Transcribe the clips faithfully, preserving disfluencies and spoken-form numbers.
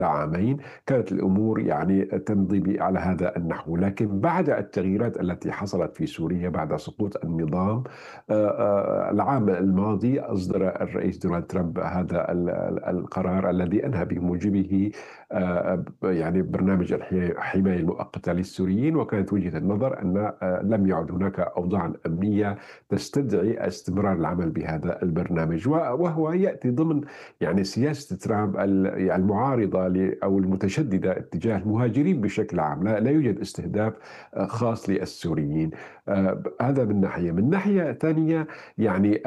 عامين كانت الأمور يعني تمضي ب- على هذا النحو. لكن بعد التغييرات التي حصلت في سوريا بعد سقوط النظام آه، آه، العام الماضي أصدر الرئيس دونالد ترامب هذا ال- ال- القرار الذي أنهى بموجبه آه، يعني برنامج الحي- الحماية المؤقتة للسوريين. وكانت وجهة النظر أن آه، لم يعد هناك أوضاع أمنية تستدعي استمرار العمل بهذا البرنامج، و- وهو يأتي ضمن يعني سياسة ترامب ال- يعني المعارضة ل- أو المتشددة اتجاه المهاجرين بشكل عام. لا, لا يوجد استهداف آه، خاص للسوريين. آه، هذا من ناحية. من ناحية ثانية يعني آه،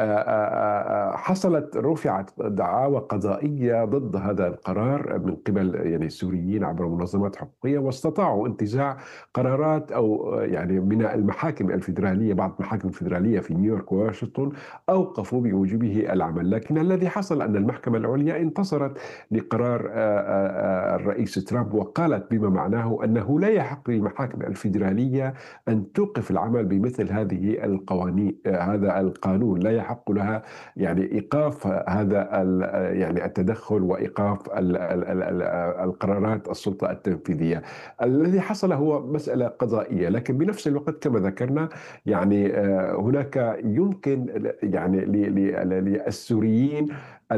آه، آه، حصلت رفعت دعاوى قضائية ضد هذا القرار من قبل يعني السوريين عبر منظمات حقوقية، واستطاعوا انتزاع قرارات أو آه، يعني من المحاكم الفيدرالية. بعض المحاكم الفيدرالية في نيويورك وواشنطن أوقفوا بموجبه العمل. لكن الذي حصل أن المحكمة العليا انتصرت لقرار آه، آه، آه، الرئيس ترامب، وقالت بما معناه أنه لا يحق للمحاكم الفيدرالية أن توقف العمل بمثل هذه القوانين. آه، هذا القانون لا يحق لها يعني إيقاف هذا ال- آه، يعني التدخل وإيقاف ال- ال- ال- ال- آه، القرارات السلطة التنفيذية. الذي حصل هو مسألة قضائية. لكن بنفس الوقت كما ذكرنا يعني آه، هناك يمكن يعني ل- ل- للسوريين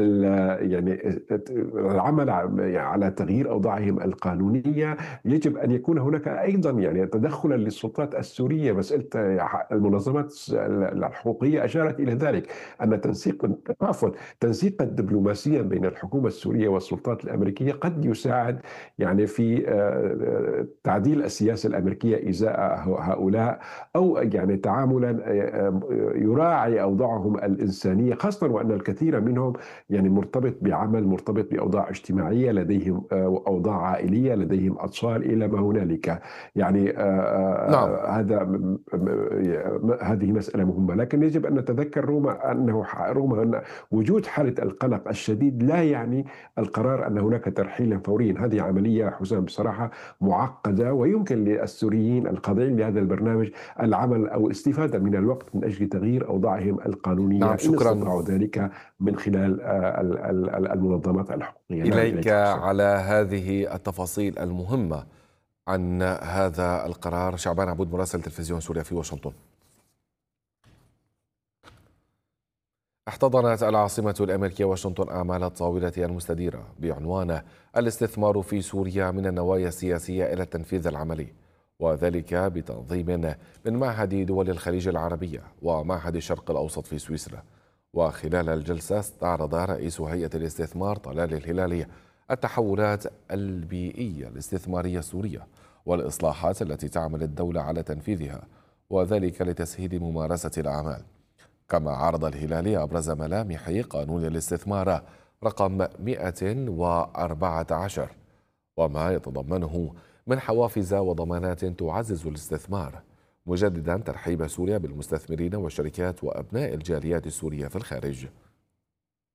ال- يعني العمل على تغيير أوضاعهم القانونية. يجب أن يكون هناك أيضا يعني تدخلا للسلطات السورية. مسألة المنظمات الحقوقية أشارت إلى ذلك، أن تنسيق عفوا تنسيقا دبلوماسيا بين الحكومة السورية والسلطات الأمريكية قد يساعد يعني في آه، تعديل السياسة الأمريكية إزاء هؤلاء، أو يعني تعاملا آه، يراعي أوضاعهم الإنسانية، خاصة وأن الكثير منهم يعني مرتبط بعمل، مرتبط بأوضاع اجتماعية، لديهم آه، أوضاع عائلية، لديهم أطفال إلى ما هنالك. يعني آه، نعم. آه، هذا م- م- هذه مسألة مهمة. لكن يجب أن نتذكر رغم أنه رغم أن وجود حالة القلق الشديد لا يعني القرار أن هناك ترحيلا فوريا. هذه عملية حسام بصراحة معقدة، ويمكن للسوريين الخاضعين لهذا البرنامج العمل أو الاستفادة من الوقت من أجل تغيير أوضاعهم القانونية نعم، إن شكرا استطاعوا ذلك من خلال آه، ال- ال- المنظمات الحقوقية. نعم، إليك إليك حسام. على هذه التفاصيل المهمة عن هذا القرار. شعبان عبود، مراسل تلفزيون سوريا في واشنطن. احتضنت العاصمة الأمريكية واشنطن أعمال الطاولة المستديرة بعنوان الاستثمار في سوريا من النوايا السياسية إلى التنفيذ العملي، وذلك بتنظيم من معهد دول الخليج العربية ومعهد الشرق الأوسط في سويسرا. وخلال الجلسة استعرض رئيس هيئة الاستثمار طلال الهلالي التحولات البيئية الاستثمارية السورية والإصلاحات التي تعمل الدولة على تنفيذها، وذلك لتسهيل ممارسة الأعمال. كما عرض الهلالي أبرز ملامح قانون الاستثمار رقم مئة وأربعة عشر وما يتضمنه من حوافز وضمانات تعزز الاستثمار، مجددا ترحيب سوريا بالمستثمرين والشركات وأبناء الجاليات السورية في الخارج.